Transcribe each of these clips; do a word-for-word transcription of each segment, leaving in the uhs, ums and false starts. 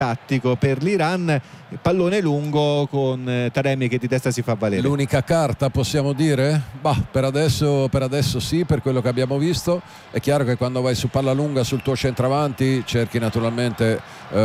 tattico per l'Iran, pallone lungo con Taremi che di testa si fa valere. L'unica carta, possiamo dire? Bah, per adesso, per adesso sì, per quello che abbiamo visto. È chiaro che quando vai su palla lunga sul tuo centravanti cerchi naturalmente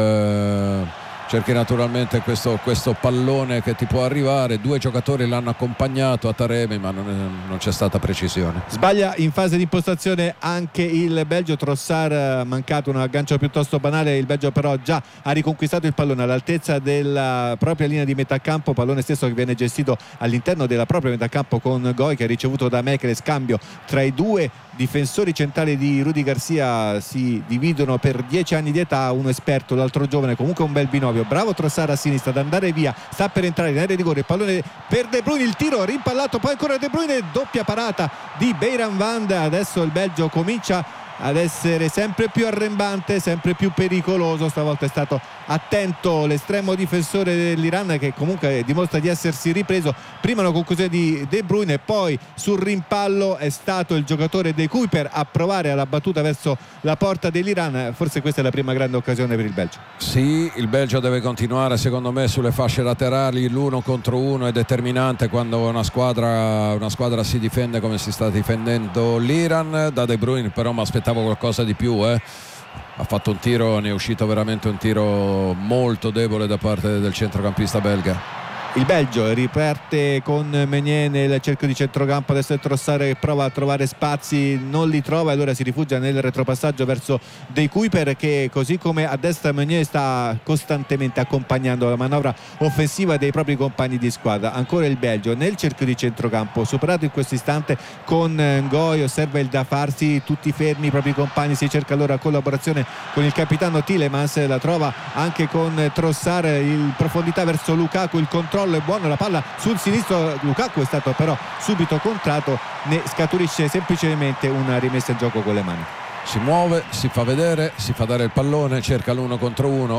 eh, cerchi naturalmente questo, questo pallone che ti può arrivare. Due giocatori l'hanno accompagnato a Taremi, ma non, è, non c'è stata precisione. Sbaglia in fase di impostazione anche il Belgio. Trossard ha mancato un aggancio piuttosto banale. Il Belgio però già ha riconquistato il pallone all'altezza della propria linea di metà campo, pallone stesso che viene gestito all'interno della propria metà campo con Goi, che ha ricevuto da Mechele. Scambio tra i due difensori centrali di Rudy Garcia, si dividono per dieci anni di età, uno esperto, l'altro giovane, comunque un bel binomio. Bravo Trossard a sinistra ad andare via, sta per entrare in area di rigore, il pallone per De Bruyne, il tiro rimpallato, poi ancora De Bruyne, doppia parata di Beiranvand. Adesso il Belgio comincia ad essere sempre più arrembante, sempre più pericoloso. Stavolta è stato attento l'estremo difensore dell'Iran, che comunque dimostra di essersi ripreso. Prima una conclusione di De Bruyne, poi sul rimpallo è stato il giocatore De Kuyper a provare alla battuta verso la porta dell'Iran. Forse questa è la prima grande occasione per il Belgio. Sì, il Belgio deve continuare secondo me sulle fasce laterali. L'uno contro uno è determinante quando una squadra, una squadra si difende come si sta difendendo l'Iran. Da De Bruyne però mi aspettavo qualcosa di più, eh. Ha fatto un tiro, ne è uscito veramente un tiro molto debole da parte del centrocampista belga. Il Belgio riparte con Meunier nel cerchio di centrocampo. Adesso è Trossard che prova a trovare spazi, non li trova, allora si rifugia nel retropassaggio verso De Kuyper, che così come a destra Meunier sta costantemente accompagnando la manovra offensiva dei propri compagni di squadra. Ancora il Belgio nel cerchio di centrocampo, superato in questo istante con Ngoi, osserva il da farsi, tutti fermi i propri compagni, si cerca allora collaborazione con il capitano Tielemans, la trova anche con Trossard in profondità verso Lukaku, il controllo è buono, la palla sul sinistro, Lukaku è stato però subito contrato, ne scaturisce semplicemente una rimessa in gioco con le mani. Si muove, si fa vedere, si fa dare il pallone, cerca l'uno contro uno.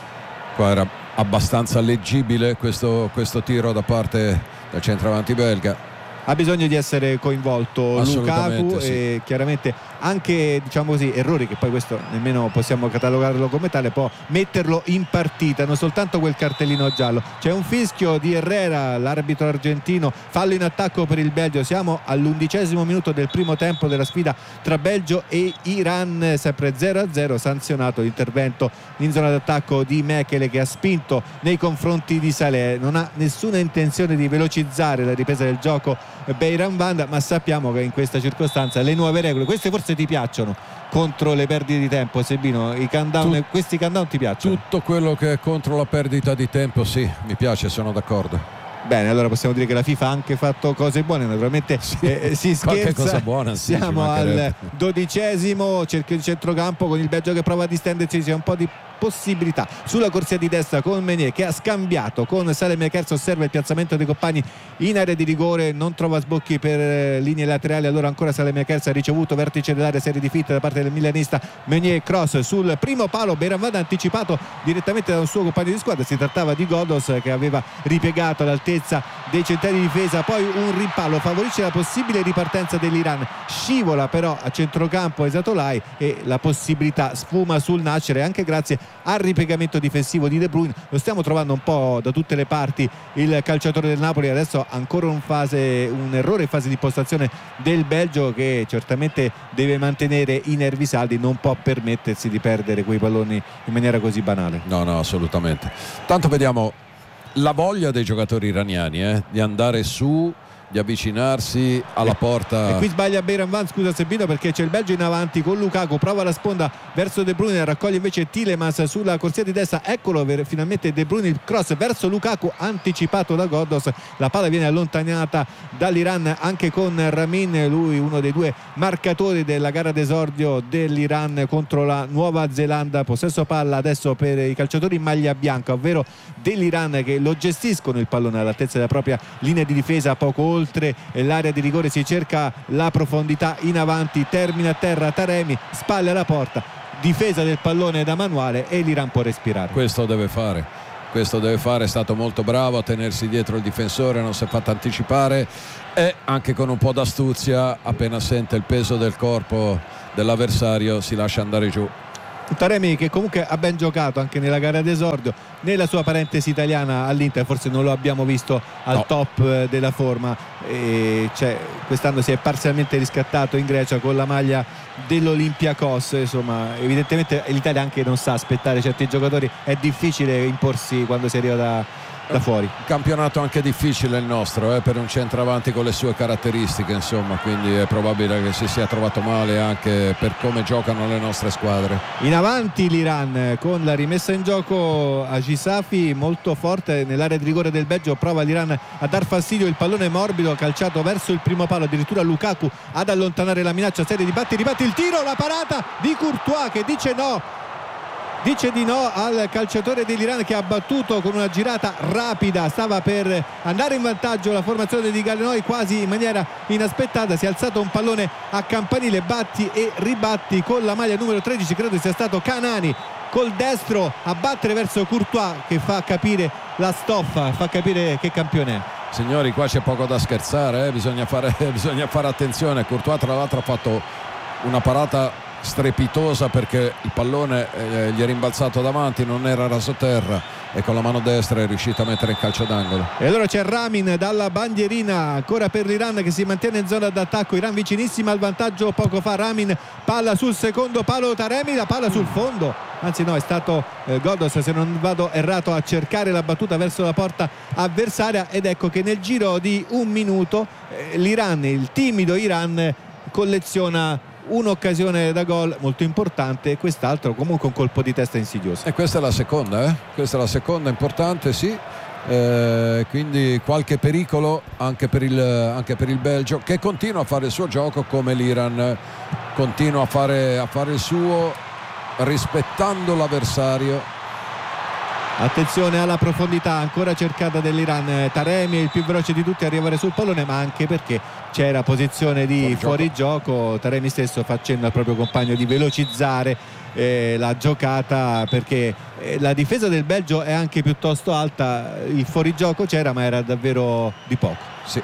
Qua era abbastanza leggibile questo, questo tiro da parte del centravanti belga. Ha bisogno di essere coinvolto Lukaku, sì. E chiaramente anche, diciamo così, errori che poi questo nemmeno possiamo catalogarlo come tale, può metterlo in partita, non soltanto quel cartellino giallo. C'è un fischio di Herrera, l'arbitro argentino, fallo in attacco per il Belgio. Siamo all'undicesimo minuto del primo tempo della sfida tra Belgio e Iran, sempre zero a zero, sanzionato l'intervento in zona d'attacco di Mechele, che ha spinto nei confronti di Saleh. Non ha nessuna intenzione di velocizzare la ripresa del gioco Beiranvand, ma sappiamo che in questa circostanza le nuove regole, queste forse ti piacciono, contro le perdite di tempo, Sebino, i countdown, Tut- questi countdown ti piacciono? Tutto quello che è contro la perdita di tempo sì, mi piace, sono d'accordo. Bene, allora possiamo dire che la FIFA ha anche fatto cose buone, naturalmente sì, eh, si scherza, cosa buona, sì, siamo al dodicesimo, cerchio di centrocampo con il Belgio che prova a distendersi, c'è un po' di possibilità sulla corsia di destra con Meunier che ha scambiato con Saelemaekers, osserva il piazzamento dei compagni in area di rigore, non trova sbocchi per eh, linee laterali, allora ancora Saelemaekers ha ricevuto vertice dell'area, serie di fit da parte del milanista. Meunier, cross sul primo palo, Beiranvand anticipato direttamente da un suo compagno di squadra, si trattava di Ghoddos che aveva ripiegato all'altezza dei centrali di difesa, poi un rimpallo favorisce la possibile ripartenza dell'Iran, scivola però a centrocampo Ezatolai e la possibilità sfuma sul nascere anche grazie al ripiegamento difensivo di De Bruyne. Lo stiamo trovando un po' da tutte le parti il calciatore del Napoli. Adesso ancora un, fase, un errore in fase di impostazione del Belgio, che certamente deve mantenere i nervi saldi, non può permettersi di perdere quei palloni in maniera così banale. No, no, assolutamente. Tanto vediamo la voglia dei giocatori iraniani eh, di andare su, di avvicinarsi alla eh, porta. E qui sbaglia Beiranvand, scusa Sebino, perché c'è il Belgio in avanti con Lukaku, prova la sponda verso De Bruyne, raccoglie invece Tielemans sulla corsia di destra, eccolo finalmente De Bruyne, il cross verso Lukaku anticipato da Ghoddos, la palla viene allontanata dall'Iran anche con Ramin, lui uno dei due marcatori della gara d'esordio dell'Iran contro la Nuova Zelanda. Possesso palla adesso per i calciatori in maglia bianca, ovvero dell'Iran, che lo gestiscono il pallone all'altezza della propria linea di difesa, poco oltre l'area di rigore, si cerca la profondità in avanti, termina a terra Taremi, spalle alla porta, difesa del pallone da manuale e l'Iran può respirare. Questo deve fare, questo deve fare, è stato molto bravo a tenersi dietro il difensore, non si è fatto anticipare e anche con un po' d'astuzia, appena sente il peso del corpo dell'avversario si lascia andare giù. Taremi che comunque ha ben giocato anche nella gara d'esordio, nella sua parentesi italiana all'Inter forse non lo abbiamo visto al no. top della forma, e cioè, quest'anno si è parzialmente riscattato in Grecia con la maglia dell'Olympiakos. Insomma, evidentemente l'Italia anche non sa aspettare certi giocatori, è difficile imporsi quando si arriva da da fuori. Campionato anche difficile il nostro, eh, per un centravanti con le sue caratteristiche, insomma, quindi è probabile che si sia trovato male anche per come giocano le nostre squadre. In avanti l'Iran con la rimessa in gioco a Gisafi, molto forte nell'area di rigore del Belgio, prova l'Iran a dar fastidio, il pallone morbido calciato verso il primo palo, addirittura Lukaku ad allontanare la minaccia, serie di batti, ribatti il tiro, la parata di Courtois che dice no dice di no al calciatore dell'Iran, che ha battuto con una girata rapida, stava per andare in vantaggio la formazione di Gallinoi quasi in maniera inaspettata, si è alzato un pallone a campanile, batti e ribatti con la maglia numero tredici, credo sia stato Canani col destro a battere verso Courtois, che fa capire la stoffa, fa capire che campione è. Signori, qua c'è poco da scherzare, eh? bisogna, fare, bisogna fare attenzione. Courtois tra l'altro ha fatto una parata strepitosa perché il pallone eh, gli è rimbalzato davanti, non era raso terra, e con la mano destra è riuscito a mettere in calcio d'angolo. E allora c'è Ramin dalla bandierina ancora per l'Iran che si mantiene in zona d'attacco, Iran vicinissima al vantaggio poco fa, Ramin, palla sul secondo palo, Taremi, la palla sul fondo, anzi no, è stato eh, Godos, se non vado errato, a cercare la battuta verso la porta avversaria, ed ecco che nel giro di un minuto eh, l'Iran, il timido Iran, colleziona un'occasione da gol molto importante e quest'altro comunque un colpo di testa insidioso. E questa è la seconda, eh? questa è la seconda importante, sì. Eh, quindi qualche pericolo anche per, il, anche per il Belgio, che continua a fare il suo gioco come l'Iran continua a fare, a fare il suo, rispettando l'avversario. Attenzione alla profondità ancora cercata dell'Iran, Taremi è il più veloce di tutti a arrivare sul pallone, ma anche perché c'era posizione di fuorigioco, fuori Taremi stesso fa cenno al proprio compagno di velocizzare eh, la giocata, perché eh, la difesa del Belgio è anche piuttosto alta, il fuorigioco c'era ma era davvero di poco. Sì.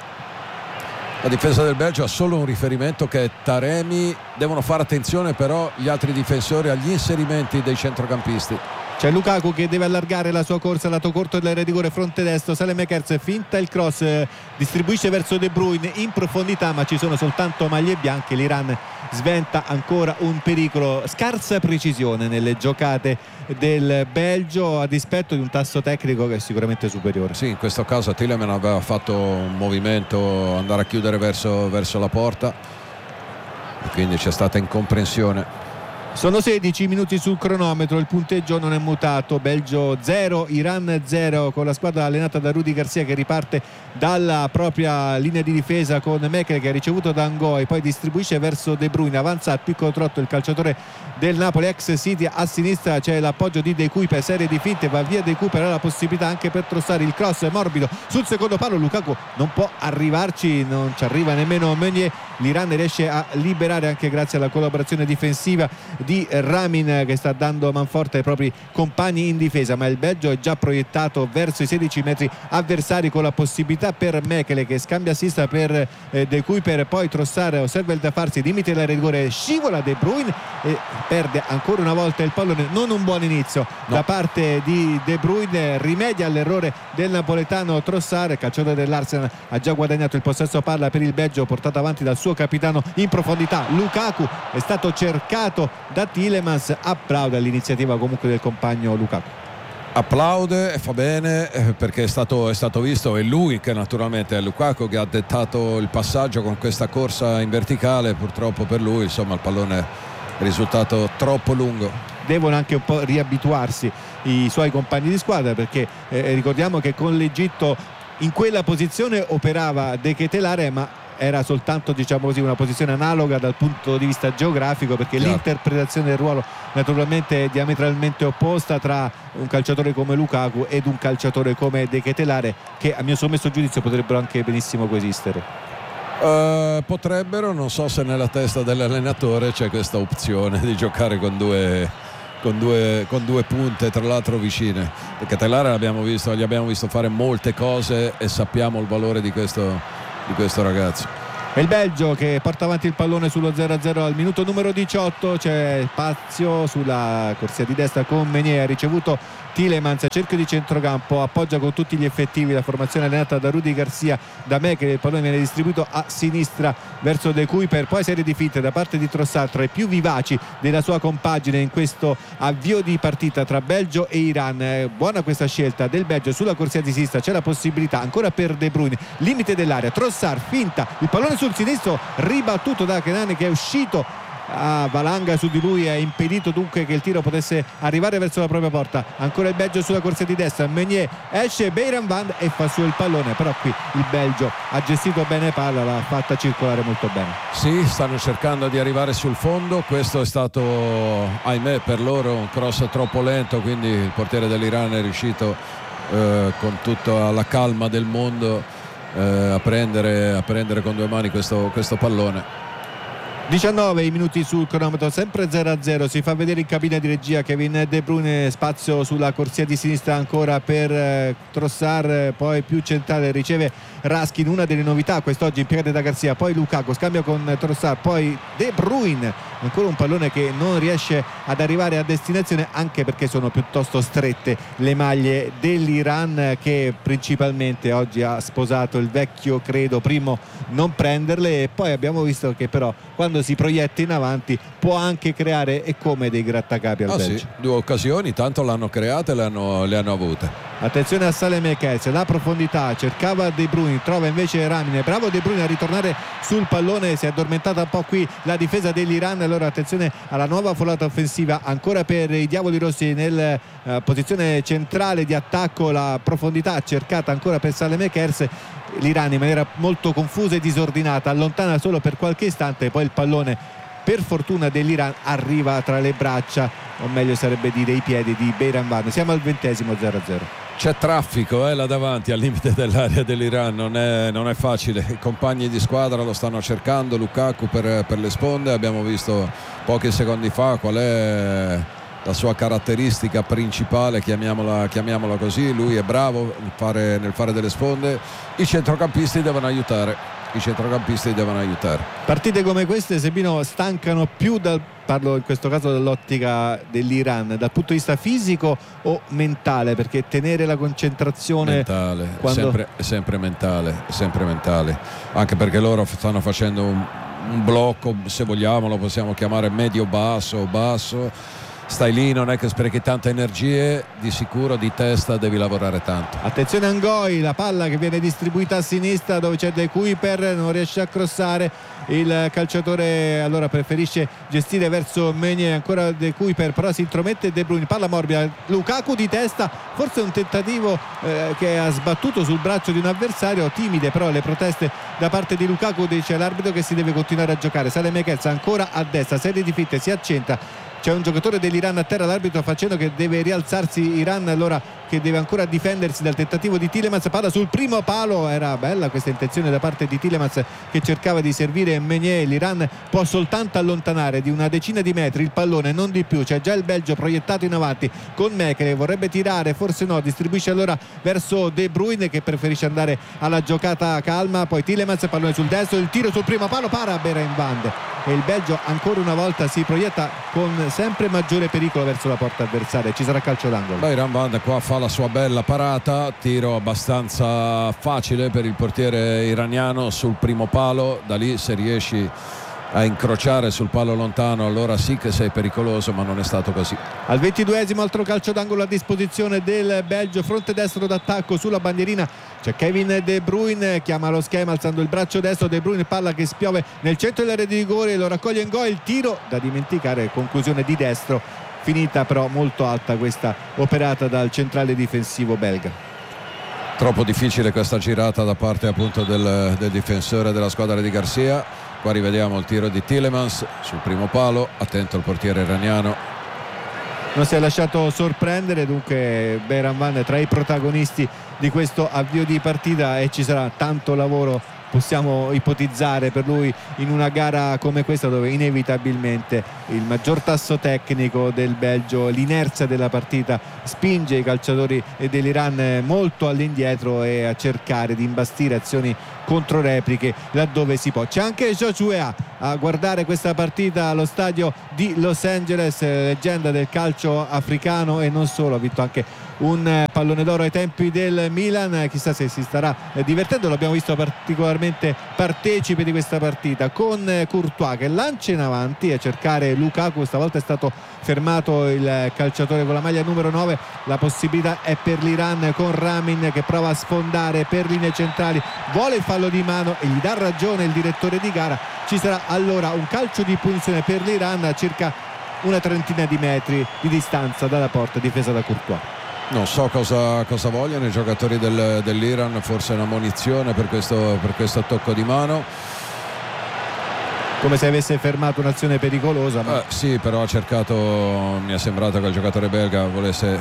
La difesa del Belgio ha solo un riferimento, che è Taremi. Devono fare attenzione però gli altri difensori agli inserimenti dei centrocampisti. C'è Lukaku che deve allargare la sua corsa, lato corto dell'area di rigore, fronte destro, Saelemaekers finta il cross, distribuisce verso De Bruyne in profondità, ma ci sono soltanto maglie bianche. L'Iran sventa ancora un pericolo, scarsa precisione nelle giocate del Belgio, a dispetto di un tasso tecnico che è sicuramente superiore. Sì, in questo caso Tielemans aveva fatto un movimento, andare a chiudere verso, verso la porta, e quindi c'è stata incomprensione. Sono sedici minuti sul cronometro, il punteggio non è mutato, Belgio zero, Iran zero, con la squadra allenata da Rudy Garcia che riparte dalla propria linea di difesa con Mekele che ha ricevuto da Ngoi, poi distribuisce verso De Bruyne, avanza al piccolo trotto il calciatore del Napoli ex City, a sinistra c'è l'appoggio di De Cuyper, serie di finte, va via De Cuyper, ha la possibilità anche per Trossard, il cross morbido sul secondo palo, Lukaku non può arrivarci, non ci arriva nemmeno Meunier, l'Iran riesce a liberare anche grazie alla collaborazione difensiva di Ramin che sta dando manforte ai propri compagni in difesa, ma il Belgio è già proiettato verso i sedici metri avversari, con la possibilità per Mekele che scambia assista per eh, De Cuyper, poi Trossard osserva il da farsi, limite la rigore, scivola De Bruyne e perde ancora una volta il pallone, non un buon inizio no. da parte di De Bruyne, rimedia all'errore del napoletano Trossard, calciatore dell'Arsenal, ha già guadagnato il possesso palla per il Belgio, portato avanti dal suo capitano in profondità. Lukaku è stato cercato da Tielemans, applaude all'iniziativa comunque del compagno Lukaku. Applaude e fa bene, perché è stato, è stato visto, è lui che naturalmente è Lukaku che ha dettato il passaggio con questa corsa in verticale, purtroppo per lui insomma il pallone è risultato troppo lungo. Devono anche un po' riabituarsi i suoi compagni di squadra, perché eh, ricordiamo che con l'Egitto in quella posizione operava De Ketelaere, ma era soltanto, diciamo così, una posizione analoga dal punto di vista geografico, perché Chiaro. l'interpretazione del ruolo naturalmente è diametralmente opposta tra un calciatore come Lukaku ed un calciatore come De Ketelaere, che a mio sommesso giudizio potrebbero anche benissimo coesistere. Uh, potrebbero, non so se nella testa dell'allenatore c'è questa opzione di giocare con due, con due, con due punte tra l'altro vicine. De Ketelaere l'abbiamo visto, gli abbiamo visto fare molte cose e sappiamo il valore di questo di questo ragazzo. È il Belgio che porta avanti il pallone sullo zero a zero al minuto numero diciotto. C'è spazio sulla corsia di destra con Meunier, ha ricevuto Tielemans, cerchio di centrocampo, appoggia con tutti gli effettivi la formazione allenata da Rudi Garcia, da Mekele. Il pallone viene distribuito a sinistra verso De Kuyper, poi serie di finte da parte di Trossard, tra i più vivaci della sua compagine in questo avvio di partita tra Belgio e Iran. Buona questa scelta del Belgio sulla corsia di sinistra, c'è la possibilità ancora per De Bruyne, limite dell'area, Trossard finta, il pallone sul sinistro ribattuto da Kenani che è uscito a valanga su di lui, ha impedito dunque che il tiro potesse arrivare verso la propria porta. Ancora il Belgio sulla corsia di destra, Meunier esce, Beiranvand e fa su il pallone, però qui il Belgio ha gestito bene palla, l'ha fatta circolare molto bene. Sì, stanno cercando di arrivare sul fondo, questo è stato ahimè per loro un cross troppo lento, quindi il portiere dell'Iran è riuscito eh, con tutta la calma del mondo eh, a, prendere, a prendere con due mani questo, questo pallone. diciannove minuti sul cronometro, sempre zero a zero. Si fa vedere in cabina di regia Kevin De Bruyne, spazio sulla corsia di sinistra ancora per eh, Trossard, poi più centrale riceve Raskin, una delle novità quest'oggi impiegate da Garcia, poi Lukaku scambia con Trossard, poi De Bruyne, ancora un pallone che non riesce ad arrivare a destinazione, anche perché sono piuttosto strette le maglie dell'Iran, che principalmente oggi ha sposato il vecchio credo primo non prenderle, e poi abbiamo visto che però quando si proietta in avanti può anche creare e come dei grattacapi al ah, Belgio. Sì, due occasioni tanto l'hanno create e le hanno, le hanno avute. Attenzione a Saelemaekers, la profondità, cercava De Bruyne, trova invece Ramine, bravo De Bruyne a ritornare sul pallone, si è addormentata un po' qui la difesa dell'Iran. Allora attenzione alla nuova folata offensiva ancora per i Diavoli Rossi nella uh, posizione centrale di attacco, la profondità cercata ancora per Saelemaekers. L'Iran in maniera molto confusa e disordinata allontana solo per qualche istante, poi il pallone per fortuna dell'Iran arriva tra le braccia, o meglio sarebbe dire i piedi di Beiranvand. Siamo al ventesimo, zero a zero. C'è traffico eh, là davanti al limite dell'area dell'Iran, non è, non è facile, i compagni di squadra lo stanno cercando, Lukaku per, per le sponde, abbiamo visto pochi secondi fa qual è la sua caratteristica principale, chiamiamola, chiamiamola così, lui è bravo nel fare, nel fare delle sponde, i centrocampisti devono aiutare, i centrocampisti devono aiutare. Partite come queste, Sebino, stancano più dal, parlo in questo caso dall'ottica dell'Iran, dal punto di vista fisico o mentale, perché tenere la concentrazione mentale, quando... è sempre, è sempre mentale, è sempre mentale, anche perché loro stanno facendo un, un blocco, se vogliamo lo possiamo chiamare medio basso basso. Stai lì, non è che sprechi tante energie, di sicuro di testa devi lavorare tanto. Attenzione a Ngoi, la palla che viene distribuita a sinistra dove c'è De Kuyper, non riesce a crossare il calciatore, allora preferisce gestire verso Meunier, ancora De Kuyper, però si intromette De Bruyne, palla morbida, Lukaku di testa, forse un tentativo eh, che ha sbattuto sul braccio di un avversario, timide però le proteste da parte di Lukaku, dice l'arbitro che si deve continuare a giocare. Saelemaekers ancora a destra, serie di fitte, si accentra, c'è un giocatore dell'Iran a terra, l'arbitro facendo che deve rialzarsi Iran, allora che deve ancora difendersi dal tentativo di Tielemans, palla sul primo palo, era bella questa intenzione da parte di Tielemans che cercava di servire Meunier. L'Iran può soltanto allontanare di una decina di metri il pallone, non di più, c'è già il Belgio proiettato in avanti con Mekele, vorrebbe tirare, forse no, distribuisce allora verso De Bruyne che preferisce andare alla giocata calma, poi Tielemans, pallone sul destro, il tiro sul primo palo, para Beiranvand e il Belgio ancora una volta si proietta con sempre maggiore pericolo verso la porta avversaria, ci sarà calcio d'angolo. Beiranvand qua fa la sua bella parata, tiro abbastanza facile per il portiere iraniano sul primo palo, da lì se riesci a incrociare sul palo lontano allora sì che sei pericoloso, ma non è stato così. Al ventiduesimo altro calcio d'angolo a disposizione del Belgio, fronte destro d'attacco sulla bandierina c'è Kevin De Bruyne, chiama lo schema alzando il braccio destro, De Bruyne, palla che spiove nel centro dell'area di rigore, lo raccoglie Ngoi, il tiro da dimenticare, conclusione di destro, finita però molto alta questa operata dal centrale difensivo belga. Troppo difficile questa girata da parte appunto del, del difensore della squadra di Garcia. Qua rivediamo il tiro di Tielemans sul primo palo, attento il portiere iraniano, non si è lasciato sorprendere, dunque Beiranvand tra i protagonisti di questo avvio di partita e ci sarà tanto lavoro possiamo ipotizzare per lui in una gara come questa, dove inevitabilmente il maggior tasso tecnico del Belgio, l'inerzia della partita spinge i calciatori dell'Iran molto all'indietro e a cercare di imbastire azioni controrepliche laddove si può. C'è anche Joshua a guardare questa partita allo stadio di Los Angeles, leggenda del calcio africano e non solo, ha vinto anche un pallone d'oro ai tempi del Milan, chissà se si starà divertendo. L'abbiamo visto particolarmente partecipe di questa partita, con Courtois che lancia in avanti a cercare Lukaku. Stavolta è stato fermato il calciatore con la maglia numero nove. La possibilità è per l'Iran con Ramin che prova a sfondare per linee centrali, vuole il fallo di mano e gli dà ragione il direttore di gara. Ci sarà allora un calcio di punizione per l'Iran a circa una trentina di metri di distanza dalla porta difesa da Courtois. Non so cosa, cosa vogliono i giocatori del, dell'Iran, forse una munizione per questo, per questo tocco di mano, come se avesse fermato un'azione pericolosa, ma... eh, sì, però ha cercato, mi è sembrato che il giocatore belga volesse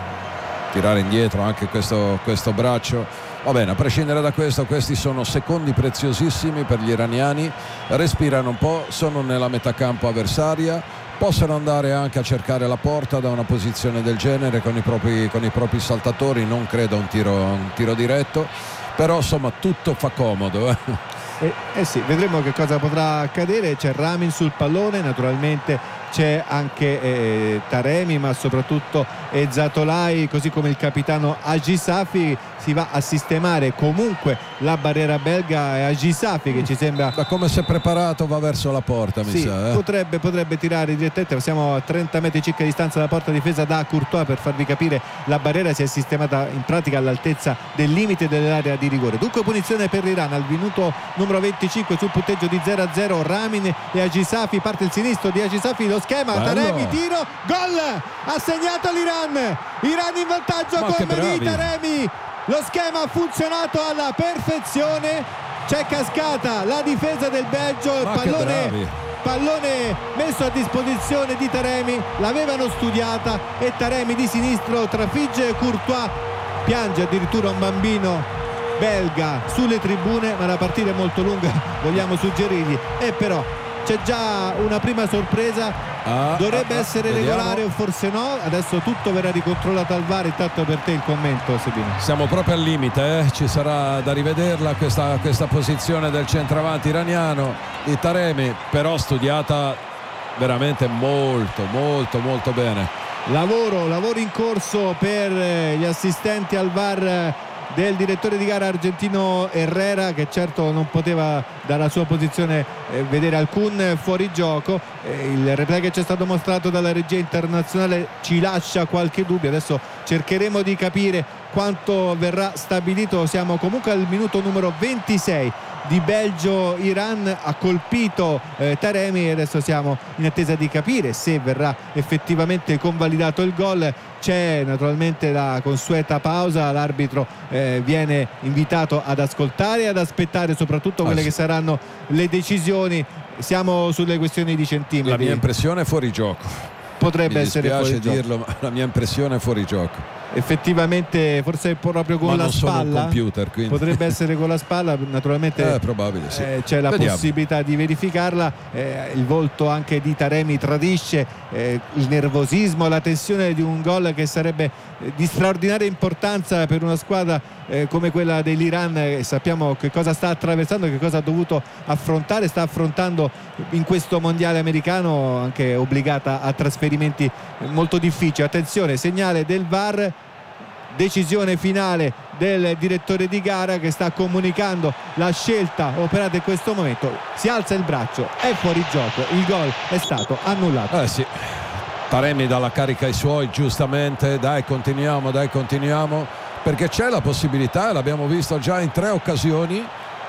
tirare indietro anche questo, questo braccio. Va bene, a prescindere da questo, questi sono secondi preziosissimi per gli iraniani, respirano un po', sono nella metà campo avversaria, possono andare anche a cercare la porta da una posizione del genere con i propri, con i propri saltatori. Non credo un tiro, un tiro diretto, però insomma tutto fa comodo, eh. Eh, eh sì, vedremo che cosa potrà accadere. C'è Ramin sul pallone, naturalmente c'è anche eh, Taremi, ma soprattutto Ezzatolai, così come il capitano Hagi Safi. Si va a sistemare comunque la barriera belga e Hagi Safi che ci sembra, da come si è preparato, va verso la porta, mi sì, sa, eh. potrebbe, potrebbe tirare direttamente. Siamo a trenta metri circa di distanza dalla porta difesa da Courtois. Per farvi capire, la barriera si è sistemata in pratica all'altezza del limite dell'area di rigore. Dunque punizione per l'Iran al minuto numero venticinque sul punteggio di zero a zero. Ramin e Hagi Safi, parte il sinistro di Hagi Safi, lo schema, bello. Taremi, tiro, gol, ha segnato l'Iran, Iran in vantaggio Ma con Mehdi Taremi. Lo schema ha funzionato alla perfezione, c'è cascata la difesa del Belgio, il pallone, pallone messo a disposizione di Taremi, l'avevano studiata e Taremi di sinistro trafigge Courtois, piange addirittura un bambino belga sulle tribune, ma la partita è molto lunga, vogliamo suggerirgli, e però c'è già una prima sorpresa, ah, dovrebbe ah, essere ah, regolare o forse no, adesso tutto verrà ricontrollato al V A R. Intanto per te il commento, Sebino. Siamo proprio al limite, eh? Ci sarà da rivederla questa, questa posizione del centravanti iraniano di Taremi, però studiata veramente molto molto molto bene. Lavoro, lavoro in corso per gli assistenti al V A R del direttore di gara argentino Herrera, che certo non poteva dalla sua posizione eh, vedere alcun fuorigioco. Eh, il replay che ci è stato mostrato dalla regia internazionale ci lascia qualche dubbio, adesso cercheremo di capire quanto verrà stabilito. Siamo comunque al minuto numero ventisei di Belgio-Iran, ha colpito eh, Taremi e adesso siamo in attesa di capire se verrà effettivamente convalidato il gol. C'è naturalmente la consueta pausa, l'arbitro eh, viene invitato ad ascoltare e ad aspettare soprattutto quelle ah, sì. che saranno le decisioni. Siamo sulle questioni di centimetri. La mia impressione è fuori gioco, potrebbe mi essere fuori gioco. dirlo, ma la mia impressione è fuori gioco. Effettivamente forse proprio con ma la non spalla sono un computer, quindi. Potrebbe essere con la spalla, naturalmente eh, probabile, sì. eh, c'è la Vediamo. possibilità di verificarla. Eh, il volto anche di Taremi tradisce eh, il nervosismo, la tensione di un gol che sarebbe eh, di straordinaria importanza per una squadra eh, come quella dell'Iran, eh, sappiamo che cosa sta attraversando, che cosa ha dovuto affrontare, sta affrontando in questo mondiale americano, anche obbligata a trasferimenti molto difficili. Attenzione, segnale del V A R, decisione finale del direttore di gara che sta comunicando la scelta operata in questo momento. Si alza il braccio, è fuori gioco, il gol è stato annullato. Eh sì, Taremi dà la carica ai suoi, giustamente, dai continuiamo, dai continuiamo, perché c'è la possibilità, e l'abbiamo visto già in tre occasioni,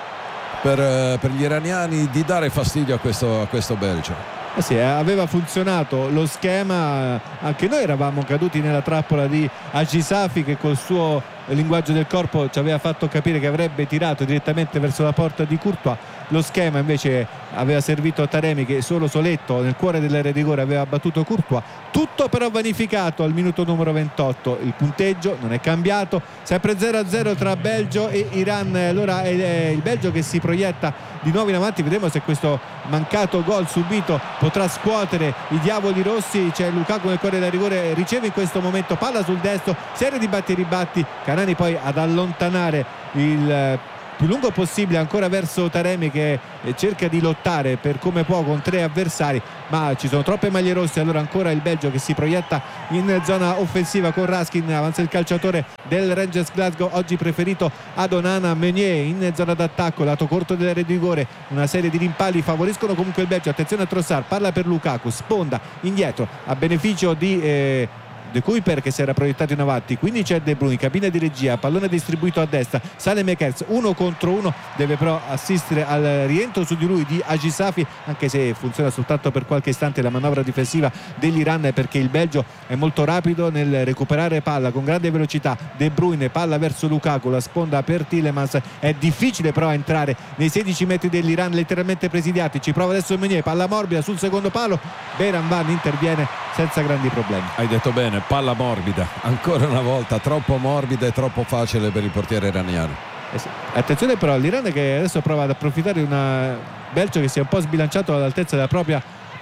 per, per gli iraniani di dare fastidio a questo, a questo Belgio. Eh sì, aveva funzionato lo schema, anche noi eravamo caduti nella trappola di Hagi Safi, che col suo linguaggio del corpo ci aveva fatto capire che avrebbe tirato direttamente verso la porta di Courtois. lo schema invece aveva servito Taremi, che solo soletto nel cuore dell'area di rigore aveva battuto Courtois. Tutto però vanificato al minuto numero ventotto, il punteggio non è cambiato, sempre zero a zero tra Belgio e Iran. Allora è il Belgio che si proietta di nuovo in avanti, vedremo se questo mancato gol subito potrà scuotere i diavoli rossi. C'è Lukaku nel cuore del rigore, riceve in questo momento palla sul destro, serie di batti e ribatti, Canani poi ad allontanare il più lungo possibile ancora verso Taremi, che cerca di lottare per come può con tre avversari, ma ci sono troppe maglie rosse. Allora ancora il Belgio che si proietta in zona offensiva con Raskin, avanza il calciatore del Rangers Glasgow, oggi preferito ad Onana. Meunier in zona d'attacco, lato corto dell'area di rigore, una serie di rimpalli favoriscono comunque il Belgio. Attenzione a Trossard, palla per Lukaku, sponda indietro a beneficio di eh, De Kuyper che si era proiettato in avanti, quindi c'è De Bruyne, cabina di regia, pallone distribuito a destra, sale Mekers, uno contro uno, deve però assistere al rientro su di lui di Agisafi, anche se funziona soltanto per qualche istante la manovra difensiva dell'Iran, perché il Belgio è molto rapido nel recuperare palla con grande velocità. De Bruyne, palla verso Lukaku, la sponda per Tielemans, è difficile però entrare nei sedici metri dell'Iran letteralmente presidiati. Ci prova adesso Meunier, palla morbida sul secondo palo, Beranvan interviene senza grandi problemi. Hai detto bene, palla morbida, ancora una volta troppo morbida e troppo facile per il portiere iraniano. Eh sì. Attenzione però all'Iran che adesso prova ad approfittare di un Belgio che si è un po' sbilanciato all'altezza della propria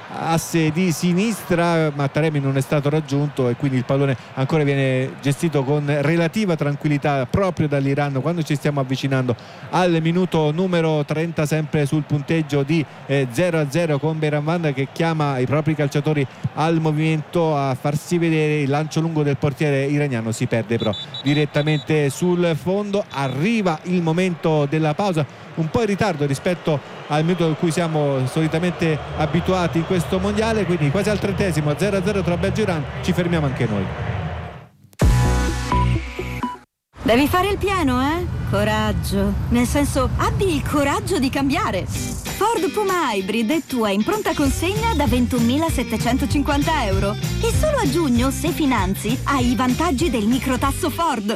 asse di sinistra, ma Taremi non è stato raggiunto e quindi il pallone ancora viene gestito con relativa tranquillità proprio dall'Iran quando ci stiamo avvicinando al minuto numero trenta, sempre sul punteggio di eh, zero a zero, con Beranvan che chiama i propri calciatori al movimento, a farsi vedere. Il lancio lungo del portiere iraniano si perde però direttamente sul fondo. Arriva il momento della pausa, un po' in ritardo rispetto al minuto in cui siamo solitamente abituati in questo mondiale, quindi quasi al trentesimo, zero a zero tra Belgio e Iran. Ci fermiamo anche noi. Devi fare il pieno, eh? Coraggio, nel senso, abbi il coraggio di cambiare. Ford Puma Hybrid è tua in pronta consegna da ventunomilasettecentocinquanta euro e solo a giugno, se finanzi, hai i vantaggi del microtasso Ford.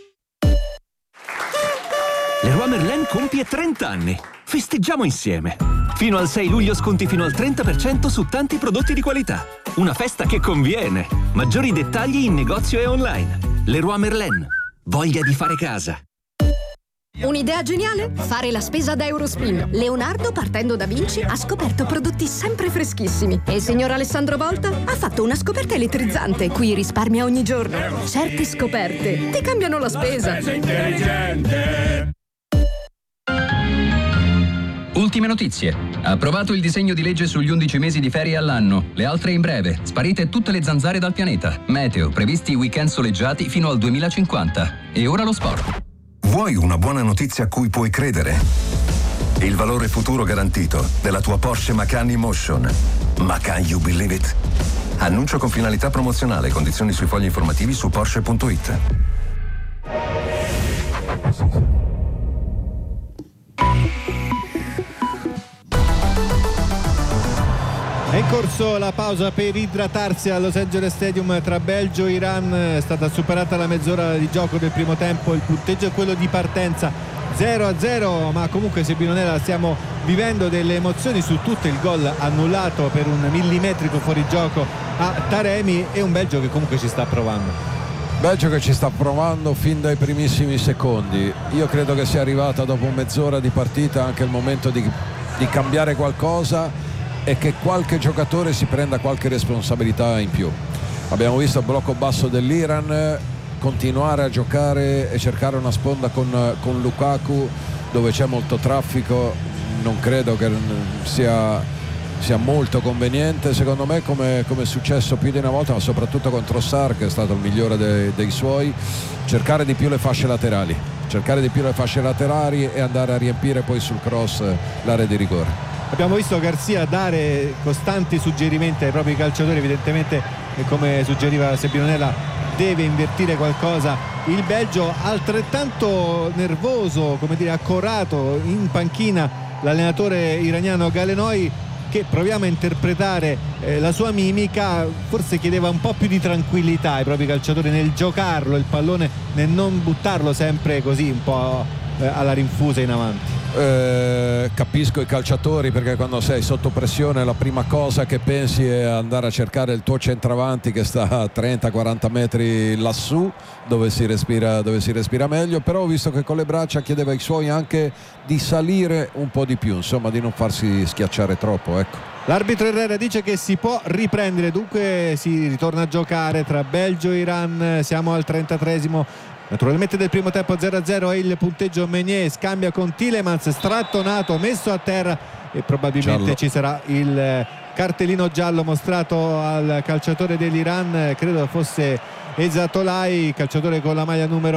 Leroy Merlin compie trenta anni. Festeggiamo insieme. Fino al sei luglio sconti fino al trenta per cento su tanti prodotti di qualità. Una festa che conviene. Maggiori dettagli in negozio e online. Leroy Merlin. Voglia di fare casa. Un'idea geniale? Fare la spesa da Eurospin. Leonardo, partendo da Vinci, ha scoperto prodotti sempre freschissimi. E il signor Alessandro Volta ha fatto una scoperta elettrizzante, cui risparmia ogni giorno. Certe scoperte ti cambiano la spesa. Intelligente. Ultime notizie. Approvato il disegno di legge sugli undici mesi di ferie all'anno. Le altre in breve. Sparite tutte le zanzare dal pianeta. Meteo. Previsti weekend soleggiati fino al duemilacinquanta. E ora lo sport. Vuoi una buona notizia a cui puoi credere? Il valore futuro garantito della tua Porsche Macan E-Motion. Macan, you believe it? Annuncio con finalità promozionale. Condizioni sui fogli informativi su Porsche punto it. È in corso la pausa per idratarsi allo Los Angeles Stadium tra Belgio e Iran. È stata superata la mezz'ora di gioco del primo tempo, il punteggio è quello di partenza zero a zero, ma comunque se Binonella stiamo vivendo delle emozioni su tutto. Il gol annullato per un millimetrico fuorigioco a Taremi e un Belgio che comunque ci sta provando. Belgio che ci sta provando fin dai primissimi secondi. Io credo che sia arrivata dopo mezz'ora di partita anche il momento di, di cambiare qualcosa e che qualche giocatore si prenda qualche responsabilità in più. Abbiamo visto il blocco basso dell'Iran continuare a giocare e cercare una sponda con, con Lukaku dove c'è molto traffico. Non credo che sia, sia molto conveniente, secondo me, come, come è successo più di una volta, ma soprattutto con Trossard, che è stato il migliore dei, dei suoi. Cercare di più le fasce laterali cercare di più le fasce laterali e andare a riempire poi sul cross l'area di rigore. Abbiamo visto Garcia dare costanti suggerimenti ai propri calciatori, evidentemente, come suggeriva Sebinonella, deve invertire qualcosa il Belgio. Altrettanto nervoso, come dire, accorato in panchina l'allenatore iraniano Galenoi, che proviamo a interpretare eh, la sua mimica, forse chiedeva un po' più di tranquillità ai propri calciatori nel giocarlo il pallone, nel non buttarlo sempre così un po' eh, alla rinfusa in avanti. Eh, capisco i calciatori, perché quando sei sotto pressione la prima cosa che pensi è andare a cercare il tuo centravanti che sta a trenta quaranta metri lassù, dove si respira, dove si respira meglio. Però ho visto che con le braccia chiedeva ai suoi anche di salire un po' di più, insomma di non farsi schiacciare troppo, ecco. L'arbitro Herrera dice che si può riprendere, dunque si ritorna a giocare tra Belgio e Iran. Siamo al trentatreesimo naturalmente del primo tempo. Zero a zero è il punteggio. Meunier scambia con Tielemans, strattonato, messo a terra, e probabilmente giallo. Ci sarà il cartellino giallo mostrato al calciatore dell'Iran, credo fosse Ezatolai, calciatore con la maglia numero